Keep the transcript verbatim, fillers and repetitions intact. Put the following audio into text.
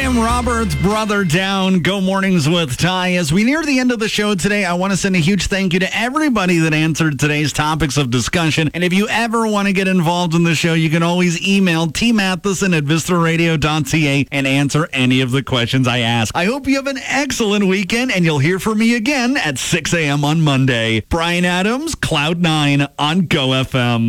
Tim Roberts, Brother Down. Go Mornings with Ty. As we near the end of the show today, I want to send a huge thank you to everybody that answered today's topics of discussion. And if you ever want to get involved in the show, you can always email T Matheson at vista radio dot c a and answer any of the questions I ask. I hope you have an excellent weekend, and you'll hear from me again at six a.m. on Monday. Brian Adams, Cloud nine on Go F M.